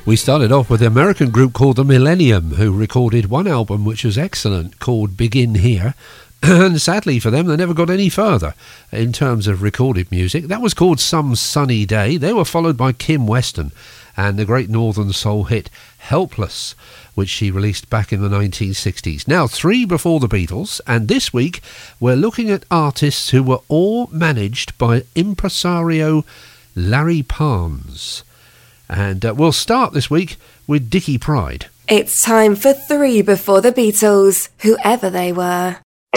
We started off with the American group called The Millennium, who recorded one album which was excellent called Begin Here. And sadly for them, they never got any further in terms of recorded music. That was called Some Sunny Day. They were followed by Kim Weston and the great Northern Soul hit Helpless, which she released back in the 1960s. Now, 3 before the Beatles, and this week we're looking at artists who were all managed by impresario Larry Parnes. And we'll start this week with Dickie Pride. It's time for 3 before the Beatles, whoever they were.